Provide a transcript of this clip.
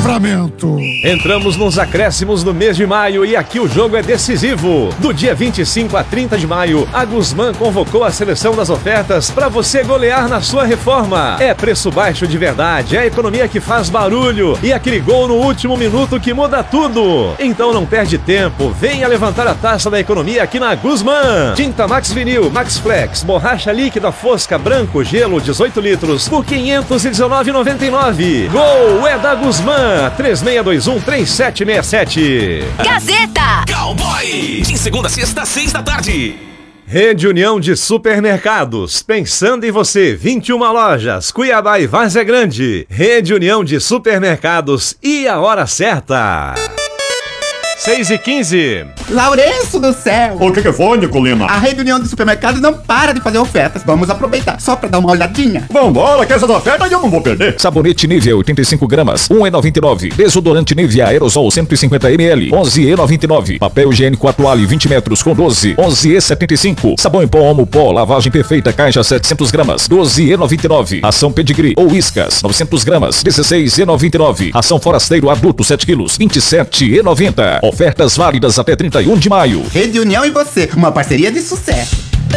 Livramento. Entramos nos acréscimos do mês de maio e aqui o jogo é decisivo. Do dia 25 a 30 de maio, a Guzmán convocou a seleção das ofertas para você golear na sua reforma. É preço baixo de verdade, é a economia que faz barulho e aquele gol no último minuto que muda tudo. Então não perde tempo, venha levantar a taça da economia aqui na Guzmán. Tinta Max Vinil, Max Flex, borracha líquida fosca, branco, gelo, 18 litros por R$ 519,99. Gol é da Guzmán, 3621-3767. Gazeta Cowboy, de segunda a sexta, às 6 da tarde. Rede União de Supermercados, pensando em você, 21 lojas, Cuiabá e Várzea Grande. Rede União de Supermercados e a hora certa. 6h15. Lourenço do céu! O que foi, Nicolina? A Rede União de Supermercados não para de fazer ofertas. Vamos aproveitar só pra dar uma olhadinha. Vambora, que essas ofertas eu não vou perder. Sabonete Nivea 85 gramas, 1,99. Desodorante Nivea Aerosol 150 ml, 11,99. Papel higiênico Atuale 20 metros com 12, 11,75. Sabão em pó Omo Pó, lavagem perfeita, caixa 700 gramas, 12,99. Ração Pedigree ou Whiskas 900 gramas, 16,99. Ração Forasteiro adulto 7 quilos, 27,90. Ofertas válidas até 31 de maio. Rede União e você, uma parceria de sucesso.